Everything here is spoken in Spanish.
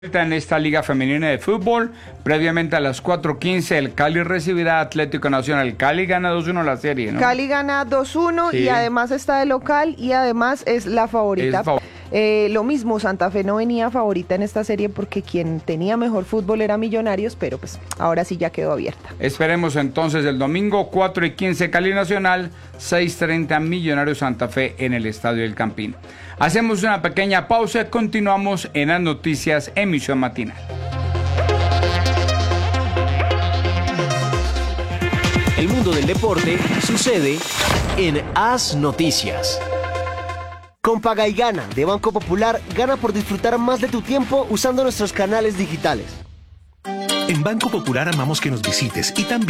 En esta Liga Femenina de Fútbol, previamente a las 4:15 el Cali recibirá a Atlético Nacional. Cali gana 2-1 la serie, ¿no? Cali gana 2-1 Sí. y además está de local y además es la favorita. Lo mismo, Santa Fe no venía favorita en esta serie porque quien tenía mejor fútbol era Millonarios, pero pues ahora sí ya quedó abierta. Esperemos entonces el domingo 4:15 Cali Nacional, 6:30 Millonarios Santa Fe en el Estadio del Campín. Hacemos una pequeña pausa y continuamos en las noticias emisión matinal. El mundo del deporte sucede en Haz Noticias. Con Paga y Gana de Banco Popular, gana por disfrutar más de tu tiempo usando nuestros canales digitales. En Banco Popular amamos que nos visites y también